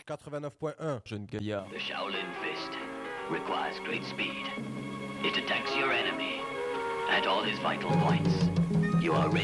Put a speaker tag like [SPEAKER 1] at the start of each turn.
[SPEAKER 1] 89.1.
[SPEAKER 2] Jeune gaillard.
[SPEAKER 3] The Shaolin Fist requires great speed. It attacks your enemy at all his vital points. You are ready